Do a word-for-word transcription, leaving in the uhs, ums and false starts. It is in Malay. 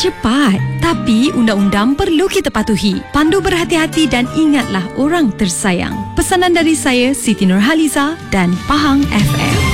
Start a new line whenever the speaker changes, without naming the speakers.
cepat. Tapi undang-undang perlu kita patuhi. Pandu berhati-hati dan ingatlah orang tersayang. Pesanan dari saya, Siti Nurhaliza dan Pahang F M.